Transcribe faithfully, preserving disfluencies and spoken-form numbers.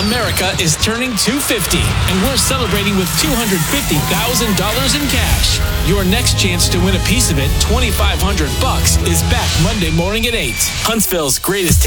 America is turning two hundred fifty, and we're celebrating with two hundred fifty thousand dollars in cash. Your next chance to win a piece of it, twenty-five hundred bucks, is back Monday morning at eight. Huntsville's greatest